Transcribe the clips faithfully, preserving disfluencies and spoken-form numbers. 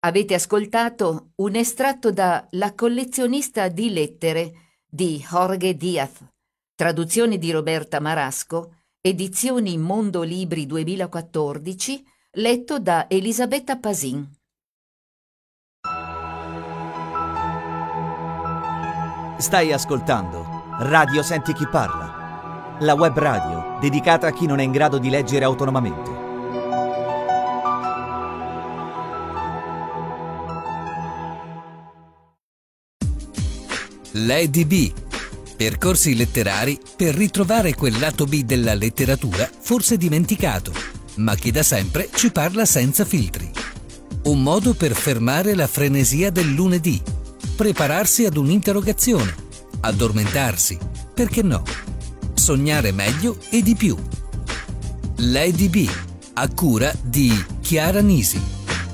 Avete ascoltato un estratto da La collezionista di lettere di Jorge Diaz, traduzione di Roberta Marasco, edizioni Mondo Libri duemilaquattordici, letto da Elisabetta Pasin. Stai ascoltando Radio Senti Chi Parla, la web radio dedicata a chi non è in grado di leggere autonomamente. Lady B. Percorsi letterari per ritrovare quel lato B della letteratura forse dimenticato, ma che da sempre ci parla senza filtri. Un modo per fermare la frenesia del lunedì, prepararsi ad un'interrogazione, addormentarsi, perché no? Sognare meglio e di più. Lady B, a cura di Chiara Nisi.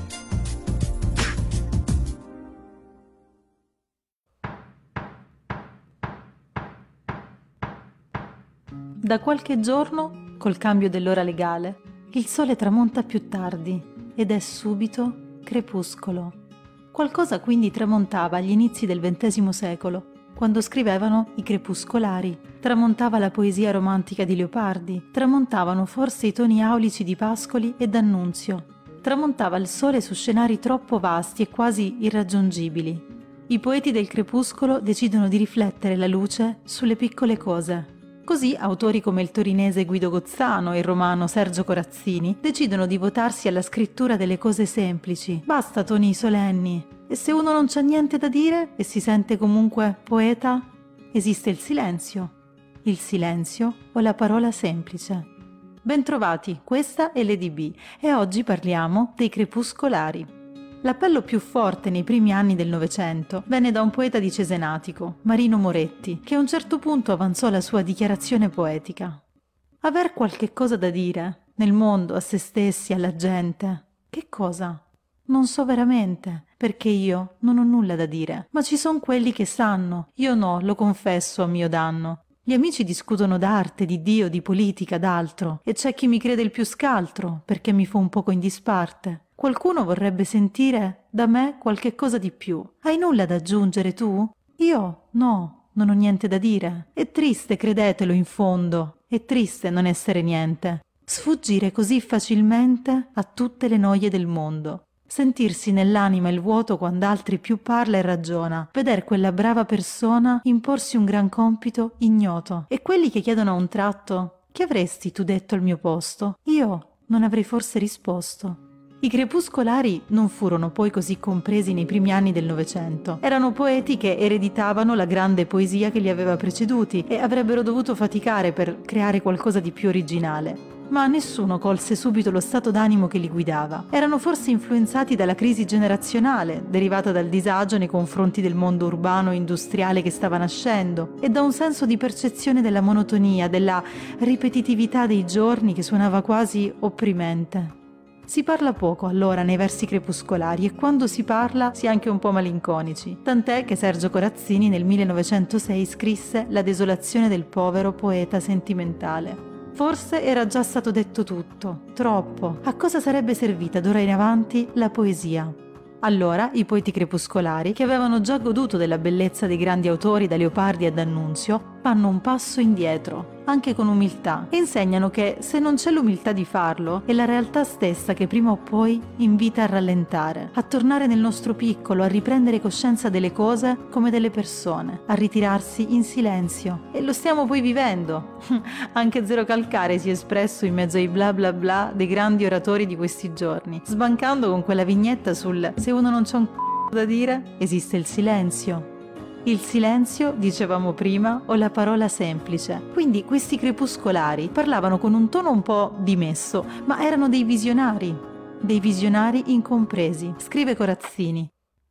Da qualche giorno, col cambio dell'ora legale, il sole tramonta più tardi ed è subito crepuscolo. Qualcosa quindi tramontava agli inizi del ventesimo secolo, quando scrivevano i crepuscolari. Tramontava la poesia romantica di Leopardi, tramontavano forse i toni aulici di Pascoli e D'Annunzio. Tramontava il sole su scenari troppo vasti e quasi irraggiungibili. I poeti del crepuscolo decidono di riflettere la luce sulle piccole cose. Così autori come il torinese Guido Gozzano e il romano Sergio Corazzini decidono di votarsi alla scrittura delle cose semplici. Basta toni solenni. E se uno non c'ha niente da dire e si sente comunque poeta, esiste il silenzio. Il silenzio o la parola semplice. Bentrovati, questa è Lady B e oggi parliamo dei crepuscolari. L'appello più forte nei primi anni del Novecento venne da un poeta di Cesenatico, Marino Moretti, che a un certo punto avanzò la sua dichiarazione poetica. Aver qualche cosa da dire, nel mondo, a se stessi, alla gente. Che cosa? Non so veramente, perché io non ho nulla da dire, ma ci son quelli che sanno, io no, lo confesso a mio danno. Gli amici discutono d'arte, di Dio, di politica, d'altro, e c'è chi mi crede il più scaltro, perché mi fa un poco in disparte. Qualcuno vorrebbe sentire da me qualche cosa di più. Hai nulla da aggiungere tu? Io no, non ho niente da dire. È triste, credetelo in fondo. È triste non essere niente. Sfuggire così facilmente a tutte le noie del mondo. Sentirsi nell'anima il vuoto quando altri più parla e ragiona. Veder quella brava persona imporsi un gran compito ignoto. E quelli che chiedono a un tratto: che avresti tu detto al mio posto? Io non avrei forse risposto. I crepuscolari non furono poi così compresi nei primi anni del Novecento. Erano poeti che ereditavano la grande poesia che li aveva preceduti e avrebbero dovuto faticare per creare qualcosa di più originale. Ma nessuno colse subito lo stato d'animo che li guidava. Erano forse influenzati dalla crisi generazionale, derivata dal disagio nei confronti del mondo urbano e industriale che stava nascendo, e da un senso di percezione della monotonia, della ripetitività dei giorni che suonava quasi opprimente. Si parla poco allora nei versi crepuscolari e quando si parla si è anche un po' malinconici, tant'è che Sergio Corazzini nel millenovecentosei scrisse La desolazione del povero poeta sentimentale. Forse era già stato detto tutto, troppo. A cosa sarebbe servita d'ora in avanti la poesia? Allora i poeti crepuscolari, che avevano già goduto della bellezza dei grandi autori da Leopardi a D'Annunzio, fanno un passo indietro, anche con umiltà, e insegnano che se non c'è l'umiltà di farlo, è la realtà stessa che prima o poi invita a rallentare, a tornare nel nostro piccolo, a riprendere coscienza delle cose come delle persone, a ritirarsi in silenzio. E lo stiamo poi vivendo. Anche Zero Calcare si è espresso in mezzo ai bla bla bla dei grandi oratori di questi giorni, sbancando con quella vignetta sul se uno non c'ha un c***o da dire, esiste il silenzio. Il silenzio, dicevamo prima, o la parola semplice. Quindi questi crepuscolari parlavano con un tono un po' dimesso, ma erano dei visionari, dei visionari incompresi. Scrive Corazzini: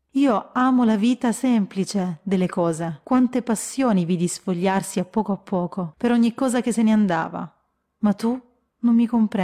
io amo la vita semplice delle cose. Quante passioni vidi sfogliarsi a poco a poco, per ogni cosa che se ne andava. Ma tu non mi comprendi.